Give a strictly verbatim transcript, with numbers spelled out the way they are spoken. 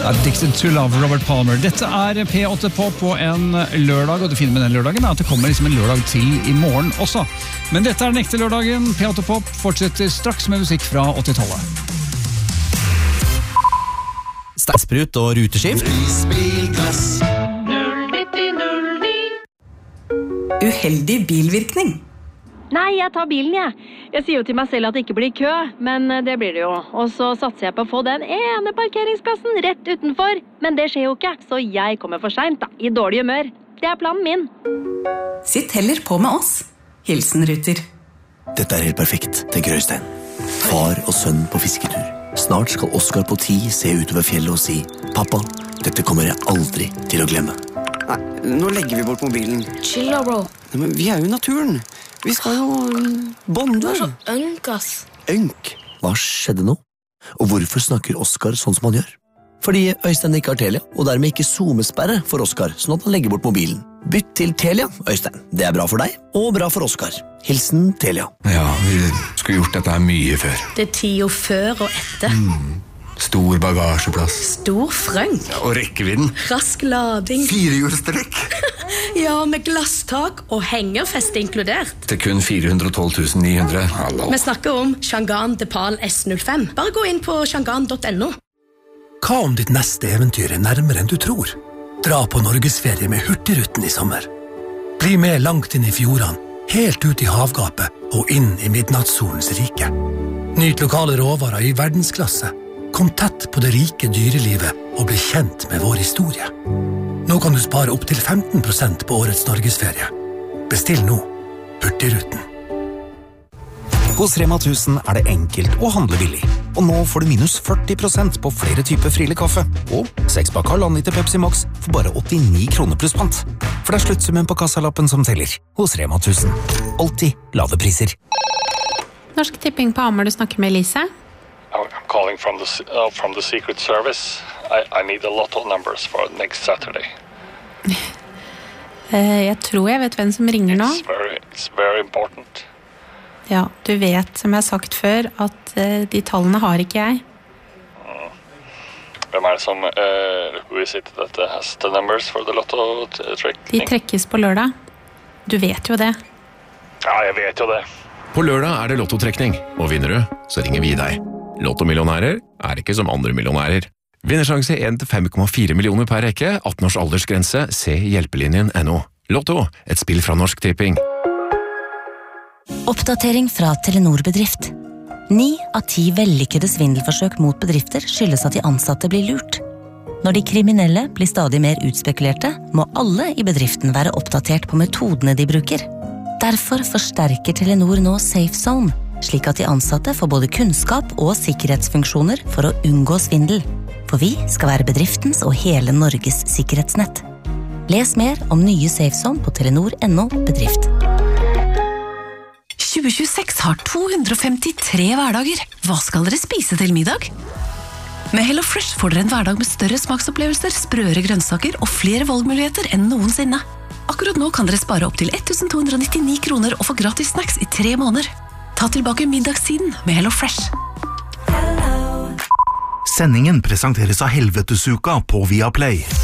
Addicted to Love, Robert Palmer. Dette er P åtte Pop på en lørdag, og det fine med den lørdagen er at det kommer liksom en lørdag til i morgen også. Men dette er den ekte lørdagen. P åtte Pop fortsetter straks med musikk fra åttitallet. Stegsprut og ruteskift. Uheldig bilvirkning. Nei, jeg tar bilen, jeg. Jeg sier jo til meg selv at det ikke blir kø, men det blir det jo. Og så satser jeg på å få den ene parkeringsplassen rett utenfor. Men det skjer jo ikke, så jeg kommer for sent da, i dårlig humør. Det er planen min. Sitt heller på med oss. Hilsen Ruter. Dette er helt perfekt, tenker Øystein. Far og sønn på fisketur. Snart skal Oskar på ti se utover fjellet og si «Pappa, dette kommer jeg aldri til å glemme». Nei, nå legger vi bort mobilen. Chill da, bro. Nei, men vi er jo i naturen. Vi skal jo bonde. Du er så ønk, ass. Ønk? Hva skjedde nå? Og hvorfor snakker Oskar sånn som han gjør? Fordi Øystein ikke har Telia, og dermed ikke zoomesperre for Oskar, sånn at han legger bort mobilen. Bytt til Telia, Øystein. Det er bra for deg, og bra for Oskar. Hilsen Telia. Ja, vi skulle gjort dette her mye før. Det er tida før og etter. Mm. Stor bagasjeplass. Stor frønk. Ja, og rekkevidden. Rask lading. Firehjulstrekk. Ja, med glasstak og hengerfeste inkludert. Til kun fire hundre og tolv tusen ni hundre. Hallo. Vi snakker om Shangan Depal S null fem. Bare gå inn på shangan punktum no. Hva om ditt neste eventyr er nærmere enn du tror? Dra på Norgesferie med Hurtigruten i sommer. Bli med langt inn i fjordene, helt ut i havgapet og inn i midnattssolens rike. Nyt lokale råvarer i verdensklasse. Kom tett på det rike dyrelivet og bli kjent med vår historie. Nå kan du spare opp til femten prosent på årets Norgesferie. Bestill nå. Hurtigruten. Hos Rema tusen er det enkelt å handle billig. Og nå får du minus førti prosent på flere typer Friele kaffe. Og seks pakk halvannen liter Pepsi Max for bare åttini kroner pluss pant. For det er sluttsummen på kassalappen som teller. Hos Rema tusen. Alltid lave priser. Norsk Tipping på Hamar, du snakker med Elise. I'm calling from the uh, from the Secret Service. I, I need a lot of numbers for next Saturday. uh, jeg tror jeg vet hvem som ringer nå. It's very, it's very important. Ja, du vet, som jeg har sagt før, at uh, de tallene har ikke jeg. Mm. Hvem er det som, uh, who is it that has the numbers for the lotto trick? De trekkes på lørdag. Du vet jo det. Ja, jeg vet jo det. På lørdag er det lottotrekning, og vinner du, så ringer vi deg. Lottomillionærer er ikke som andre millionærer. Vinnersjanse en til fem komma fire millioner per rekke, atten års aldersgrense, se hjelpelinjen punktum no. Lotto, et spill fra Norsk Tipping. Oppdatering fra Telenor Bedrift. Ni av ti vellykkede svindelforsøk mot bedrifter skyldes at de ansatte blir lurt. Når de kriminelle blir stadig mer utspekulerte, må alle i bedriften være oppdatert på metodene de bruker. Derfor forsterker Telenor nå Safe Zone, slik at de ansatte får både kunnskap og sikkerhetsfunksjoner for å unngå svindel. For vi skal være bedriftens og hele Norges sikkerhetsnett. Les mer om nye Safe Zone på telenor punktum no bedrift. tjue tjueseks har to hundre og femtitre hverdager. Hva skal dere spise til middag? Med Hello Fresh får dere en hverdag med større smaksopplevelser, sprøere grønnsaker og flere valgmuligheter enn noensinne. Akkurat nå kan dere spare opp til ett tusen to hundre og nittini kroner og få gratis snacks i tre måneder. Ta tilbake middagstiden med Hello Fresh. Sendingen presenteres av Helvetesuka på Viaplay.